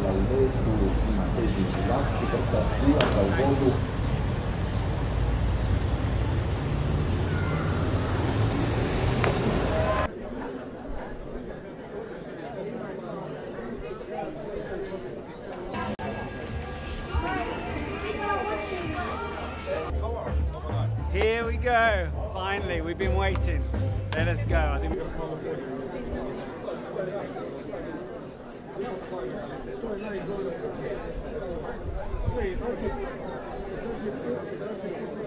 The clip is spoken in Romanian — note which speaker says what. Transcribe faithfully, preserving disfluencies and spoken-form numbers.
Speaker 1: dall'Estu Intesi Latti per via dal voto.
Speaker 2: Here we go. Finally, we've been waiting. Let us go. I think we're